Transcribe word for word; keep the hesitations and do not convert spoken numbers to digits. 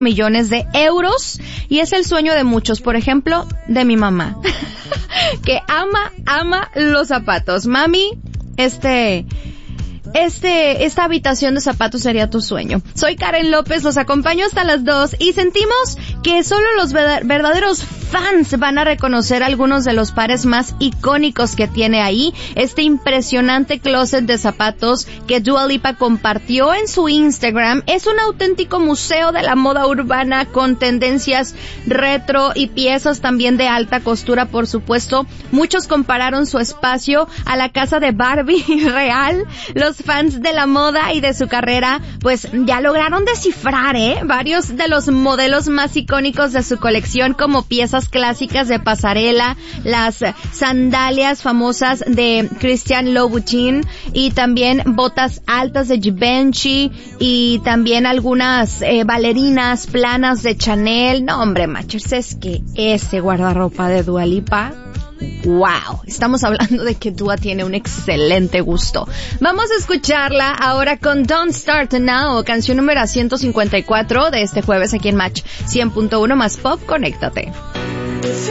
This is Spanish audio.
millones de euros y es el sueño de muchos, por ejemplo, de mi mamá, que ama, ama los zapatos. Mami, este... Este, esta habitación de zapatos sería tu sueño. Soy Karen López, los acompaño hasta las dos y sentimos que solo los verdaderos fans van a reconocer algunos de los pares más icónicos que tiene ahí. Este impresionante closet de zapatos que Dua Lipa compartió en su Instagram es un auténtico museo de la moda urbana con tendencias retro y piezas también de alta costura, por supuesto. Muchos compararon su espacio a la casa de Barbie real. Los fans de la moda y de su carrera pues ya lograron descifrar eh varios de los modelos más icónicos de su colección, como piezas clásicas de pasarela, las sandalias famosas de Christian Louboutin y también botas altas de Givenchy y también algunas eh, bailarinas planas de Chanel. No, hombre, machos, es que ese guardarropa de Dua Lipa, wow, estamos hablando de que Dua tiene un excelente gusto. Vamos a escucharla ahora con Don't Start Now, canción número ciento cincuenta y cuatro de este jueves aquí en Match cien punto uno más Pop. Conéctate.